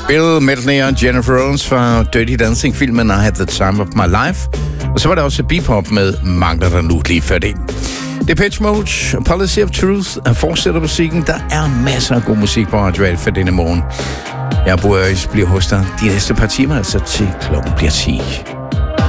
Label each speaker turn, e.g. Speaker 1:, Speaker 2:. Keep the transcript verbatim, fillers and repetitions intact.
Speaker 1: Bill Medley og Jennifer Lawrence fra Dirty Dancing-filmen I Had the Time of My Life. Og så var der også bebop med Mangler der nu lige før det. Depeche Mode, Policy of Truth, fortsætter musikken. Der er masser af god musik på Radio Alfa denne morgen. Jeg bor bliver hos dig de næste par timer, altså til klokken bliver ti.